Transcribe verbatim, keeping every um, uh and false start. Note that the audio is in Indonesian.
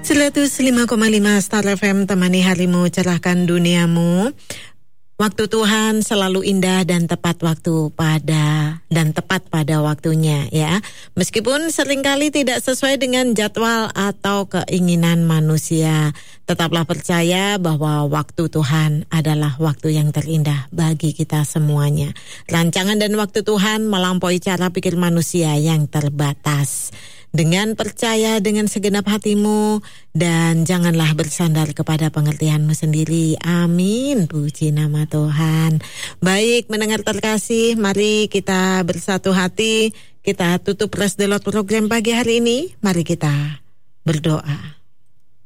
seratus lima koma lima Star F M, temani harimu, cerahkan duniamu. Waktu Tuhan selalu indah dan tepat waktu pada dan tepat pada waktunya, ya. Meskipun seringkali tidak sesuai dengan jadwal atau keinginan manusia, tetaplah percaya bahwa waktu Tuhan adalah waktu yang terindah bagi kita semuanya. Rancangan dan waktu Tuhan melampaui cara pikir manusia yang terbatas. Dengan percaya dengan segenap hatimu dan janganlah bersandar kepada pengertianmu sendiri. Amin. Puji nama Tuhan. Baik, mendengar terkasih, mari kita bersatu hati. Kita tutup Praise the Lord program pagi hari ini. Mari kita berdoa.